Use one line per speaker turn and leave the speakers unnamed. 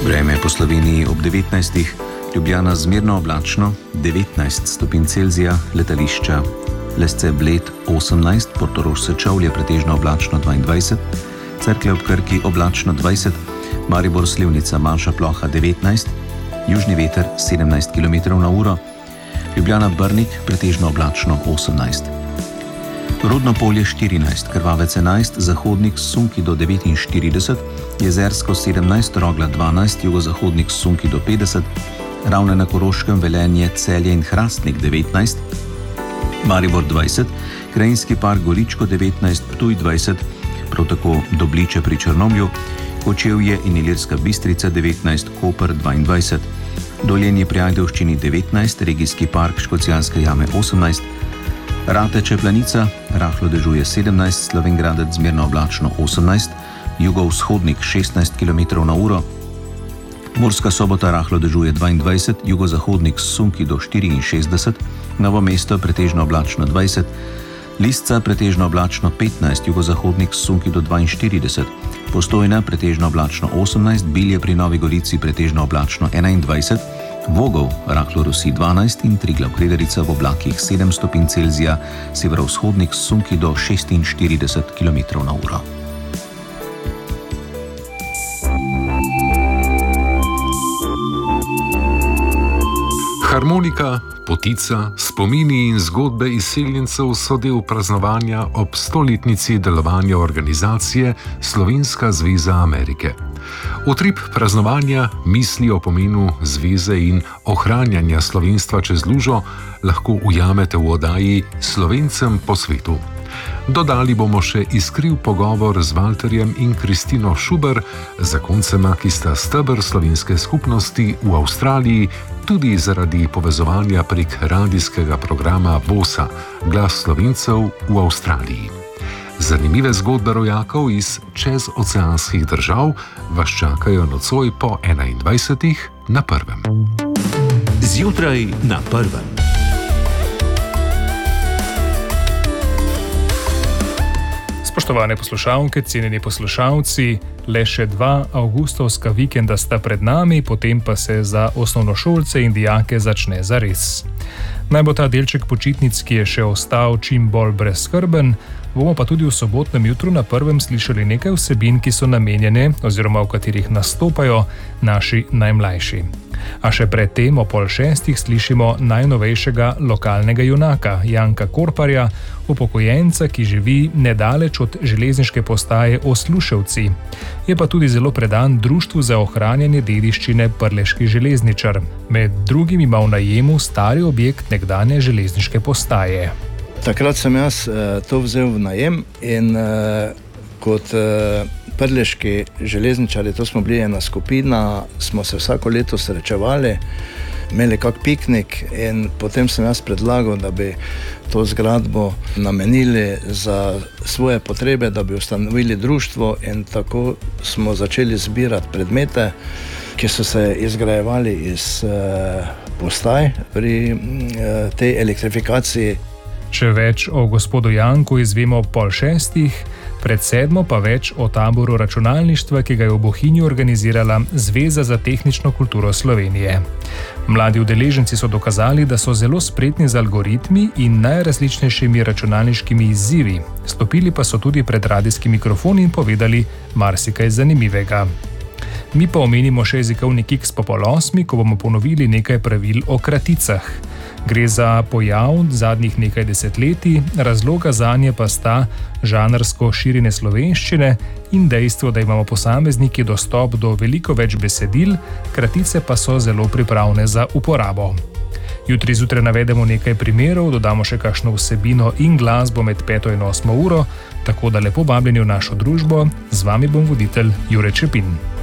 Vreme po Sloveniji ob 19. Ljubljana zmerno oblačno, 19 stopinj Celzija, letališča Lesce Bled 18, Portorož Sečovlje pretežno oblačno 22, Cerklje ob Krki oblačno 20, Maribor Slivnica manjša ploha 19, južni veter 17 km/h, Ljubljana Brnik pretežno oblačno 18. Rodno Polje 14, Krvavec 11, Zahodnik Sunki do 49, Jezersko 17, Rogla 12, Jugozahodnik Sunki do 50, Ravne na Koroškem, Velenje, Celje in Hrastnik 19, Maribor 20, Krajinski park Goričko 19, Ptuj 20, prav tako Dobliče pri Črnomlju, Kočevje in Ilirska Bistrica 19, Koper 22, Dolenje pri Ajdovščini 19, Regijski park Škocjanske jame 18, Rateče Planica, rahlo dežuje 17, Slovenj Gradec zmerno oblačno 18, jugovzhodnik 16 km/h, Murska Sobota rahlo dežuje 22, jugozahodnik Sunki do 64, Novo mesto pretežno oblačno 20, Lisca pretežno oblačno 15, jugozahodnik Sunki do 42, Postojna pretežno oblačno 18, Bilje pri Novi Gorici pretežno oblačno 21, Vogov rahlo rosi 12 in Triglav Krederica v oblakih 7 stopinj Celzija, severovzhodnik Sunki do 46 km/h.
Harmonika, potica, spomini in zgodbe izseljencev so del praznovanja ob 100-letnici delovanja organizacije Slovenska zveza Amerike. Utrip praznovanja misli o pomenu zveze in ohranjanja slovenstva čez lužo lahko ujamete v oddaji Slovencem po svetu. Dodali bomo še iskriv pogovor z Valterjem in Kristino Šuber, zakoncema, ki sta steber slovenske skupnosti v Avstraliji, tudi zaradi povezovanja prek radijskega programa VOSA, Glas Slovencev v Avstraliji. Zanimive zgodbe rojakov iz čezoceanskih držav vas čakajo nocoj po 21. na Prvem.
Zjutraj na Prvem.
Spoštovane poslušalke, cenjeni poslušalci, le še 2 avgustovska vikenda sta pred nami, potem pa se za osnovnošolce in dijake začne zares. Naj bo ta delček počitnic, ki je še ostal čim bolj brezskrben, bomo pa tudi v sobotnem jutru na Prvem slišali nekaj vsebin, ki so namenjene oziroma v katerih nastopajo naši najmlajši. A še predtem o 5:30 slišimo najnovejšega lokalnega junaka, Janka Korparja, upokojenca, ki živi nedaleč od železniške postaje Osluševci. Je pa tudi zelo predan Društvu za ohranjanje dediščine Prleški železničar. Med drugim ima v najemu stari objekt nekdanje železniške postaje.
Takrat sem jaz to vzel v najem in kot prleški železničari, to smo bili ena skupina, smo se vsako leto srečevali, imeli kak piknik in potem sem jaz predlagal, da bi to zgradbo namenili za svoje potrebe, da bi ustanovili društvo in tako smo začeli zbirati predmete, ki so se izgrajevali iz postaj pri tej elektrifikaciji.
Še več o gospodu Janku izvemo ob 5:30, pred 7 pa več o taboru računalništva, ki ga je v Bohinju organizirala Zveza za tehnično kulturo Slovenije. Mladi udeleženci so dokazali, da so zelo spretni z algoritmi in najrazličnejšimi računalniškimi izzivi. Stopili pa so tudi pred radijski mikrofon in povedali marsikaj zanimivega. Mi pa omenimo še jezikovni kiks po 7:30, ko bomo ponovili nekaj pravil o kraticah. Gre za pojav zadnjih nekaj desetletij, razloga zanje pa sta žanrsko širjenje slovenščine in dejstvo, da imamo posamezniki dostop do veliko več besedil, kratice pa so zelo pripravne za uporabo. Jutri zjutraj navedemo nekaj primerov, dodamo še kakšno vsebino in glasbo med 5 in 8 uro, tako da lepo vabljeni v našo družbo. Z vami bom voditelj Jure Čepin.